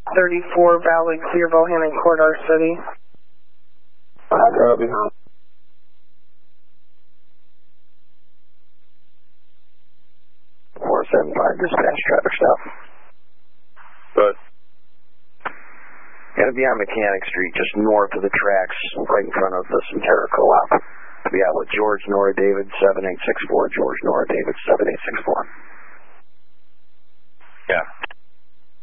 34 Valley, Clear, Bohannon Court, our city. Copy. 475, dispatch, traffic stop. Good. Gonna be on Mechanic Street, just north of the tracks, right in front of the Centerra Co-op. Yeah, with George Nora David 7864, George Nora David 7864. Yeah.